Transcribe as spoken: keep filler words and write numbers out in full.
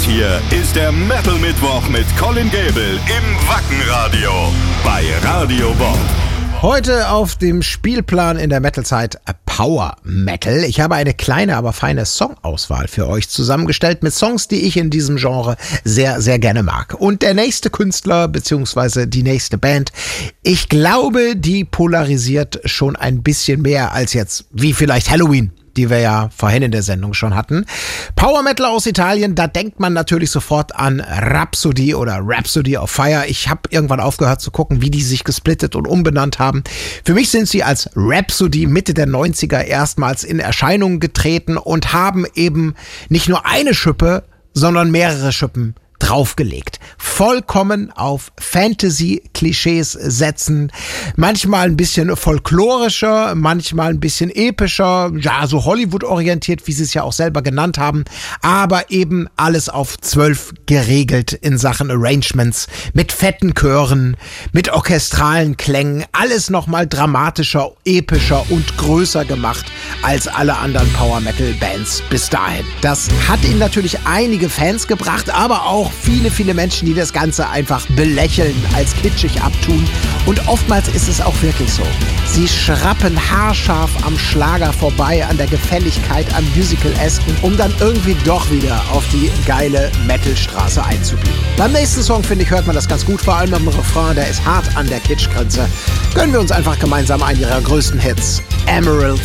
hier ist der Metal Mittwoch mit Colin Gable im Wackenradio bei Radio Bob. Heute auf dem Spielplan in der Metalzeit Power Metal. Ich habe eine kleine, aber feine Songauswahl für euch zusammengestellt mit Songs, die ich in diesem Genre sehr, sehr gerne mag. Und der nächste Künstler bzw. die nächste Band, ich glaube, die polarisiert schon ein bisschen mehr als jetzt, wie vielleicht Halloween, die wir ja vorhin in der Sendung schon hatten. Power Metal aus Italien, da denkt man natürlich sofort an Rhapsody oder Rhapsody of Fire. Ich habe irgendwann aufgehört zu gucken, wie die sich gesplittet und umbenannt haben. Für mich sind sie als Rhapsody Mitte der neunziger erstmals in Erscheinung getreten und haben eben nicht nur eine Schippe, sondern mehrere Schippen draufgelegt. Vollkommen auf Fantasy-Klischees setzen. Manchmal ein bisschen folklorischer, manchmal ein bisschen epischer, ja, so Hollywood-orientiert, wie sie es ja auch selber genannt haben, aber eben alles auf zwölf geregelt in Sachen Arrangements, mit fetten Chören, mit orchestralen Klängen, alles nochmal dramatischer, epischer und größer gemacht als alle anderen Power-Metal-Bands bis dahin. Das hat ihnen natürlich einige Fans gebracht, aber auch viele, viele Menschen, die das Ganze einfach belächeln, als kitschig abtun. Und oftmals ist es auch wirklich so. Sie schrappen haarscharf am Schlager vorbei, an der Gefälligkeit, am Musical-esken, um dann irgendwie doch wieder auf die geile Metal-Straße einzubiegen. Beim nächsten Song, finde ich, hört man das ganz gut, vor allem am Refrain, der ist hart an der Kitschgrenze. Gönnen wir uns einfach gemeinsam einen ihrer größten Hits, Emerald